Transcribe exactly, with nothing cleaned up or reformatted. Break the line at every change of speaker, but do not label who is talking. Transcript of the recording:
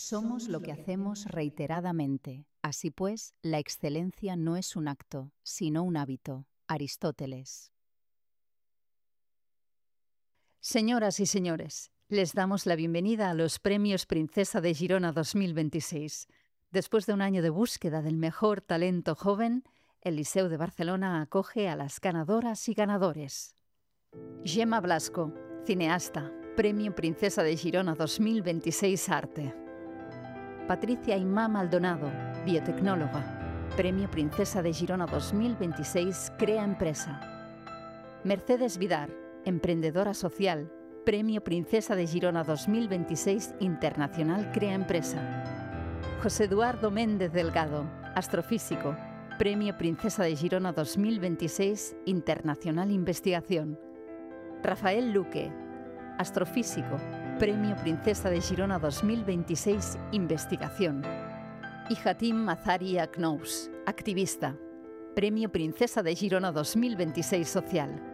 Somos lo que hacemos reiteradamente. Así pues, la excelencia no es un acto, sino un hábito. Aristóteles.
Señoras y señores, les damos la bienvenida a los Premios Princesa de Girona dos mil veintiséis. Después de un año de búsqueda del mejor talento joven, el Liceu de Barcelona acoge a las ganadoras y ganadores. Gemma Blasco, cineasta, Premio Princesa de Girona dos mil veintiséis Arte. Patricia Aimá Maldonado, biotecnóloga, Premio Princesa de Girona dos mil veintiséis Crea Empresa. Mercedes Vidar, emprendedora social, Premio Princesa de Girona dos mil veintiséis Internacional Crea Empresa. José Eduardo Méndez Delgado, astrofísico, Premio Princesa de Girona dos mil veintiséis Internacional Investigación. Rafael Luque, astrofísico, Premio Princesa de Girona dos mil veintiséis Investigación. Y Hatim Mazari Aknous, activista, Premio Princesa de Girona dos mil veintiséis Social.